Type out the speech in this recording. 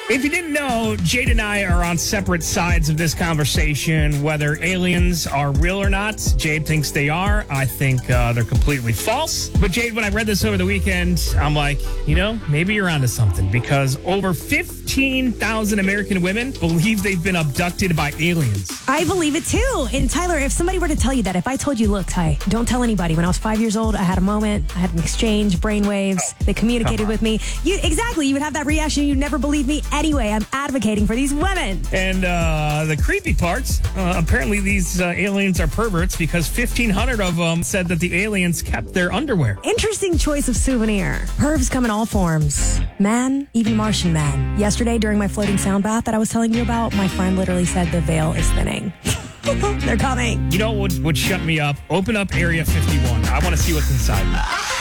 If you didn't know, Jade and I are on separate sides of this conversation, whether aliens are real or not. Jade thinks they are. I think they're completely false. But Jade, when I read this over the weekend, I'm like, maybe you're onto something, because over 15,000 American women believe they've been abducted by aliens. I believe it too. And Tyler, if somebody were to tell you that, if I told you, look, Ty, don't tell anybody. When I was 5 years old, I had a moment. I had an exchange, brainwaves. They communicated with me. You would have that reaction. You'd never believe me. Anyway, I'm advocating for these women. And the creepy parts, apparently these aliens are perverts, because 1,500 of them said that the aliens kept their underwear. Interesting choice of souvenir. Pervs come in all forms. Man, even Martian man. Yesterday, during my floating sound bath that I was telling you about, my friend literally said the veil is thinning. They're coming. You know what would shut me up? Open up Area 51. I want to see what's inside.